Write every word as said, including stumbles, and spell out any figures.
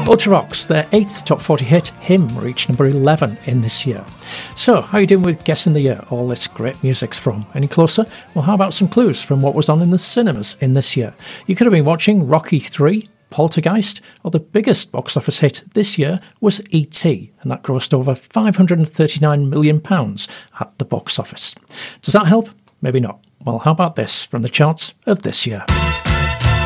Ultravox, their eighth top forty hit, Him, reached number eleven in this year. So, how are you doing with guessing the year all this great music's from? Any closer? Well, how about some clues from what was on in the cinemas in this year? You could have been watching Rocky three, Poltergeist, or the biggest box office hit this year was E T, and that grossed over five hundred thirty-nine million pounds at the box office. Does that help? Maybe not. Well, how about this from the charts of this year?